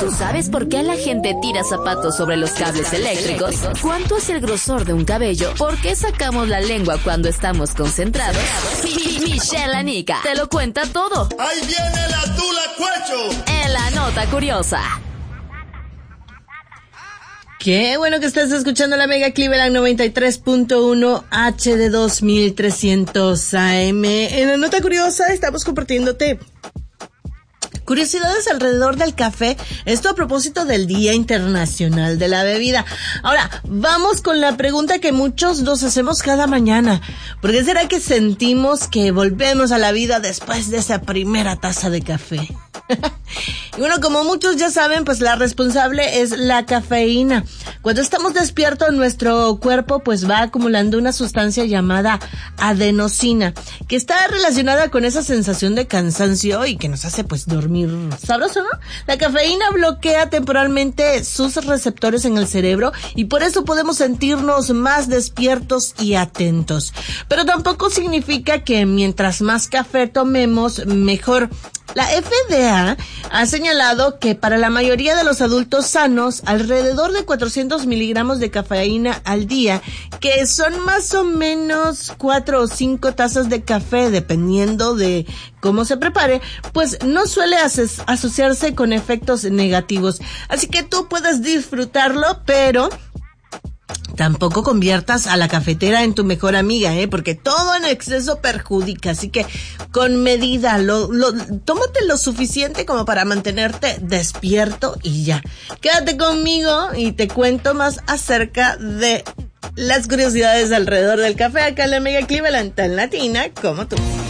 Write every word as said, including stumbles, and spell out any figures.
¿Tú sabes por qué la gente tira zapatos sobre los cables eléctricos? ¿Cuánto es el grosor de un cabello? ¿Por qué sacamos la lengua cuando estamos concentrados? Michelle Anica te lo cuenta todo. ¡Ahí viene la tula cuecho! En la nota curiosa. Qué bueno que estás escuchando la Mega Cleveland noventa y tres punto uno H D dos mil trescientos A M. En la nota curiosa estamos compartiéndote curiosidades alrededor del café, esto a propósito del Día Internacional de la Bebida. Ahora, vamos con la pregunta que muchos nos hacemos cada mañana. ¿Por qué será que sentimos que volvemos a la vida después de esa primera taza de café? Y bueno, como muchos ya saben, pues la responsable es la cafeína. Cuando estamos despiertos, nuestro cuerpo pues va acumulando una sustancia llamada adenosina, que está relacionada con esa sensación de cansancio y que nos hace pues dormir sabroso, ¿no? La cafeína bloquea temporalmente sus receptores en el cerebro y por eso podemos sentirnos más despiertos y atentos. Pero tampoco significa que mientras más café tomemos, mejor. La F D A ha señalado que para la mayoría de los adultos sanos, alrededor de cuatrocientos miligramos de cafeína al día, que son más o menos cuatro o cinco tazas de café, dependiendo de cómo se prepare, pues no suele aso- asociarse con efectos negativos. Así que tú puedes disfrutarlo, pero tampoco conviertas a la cafetera en tu mejor amiga, ¿eh? Porque todo en exceso perjudica, así que con medida, lo, lo, tómate lo suficiente como para mantenerte despierto y ya. Quédate conmigo y te cuento más acerca de las curiosidades alrededor del café acá en la Mega Cleveland, tan latina como tú.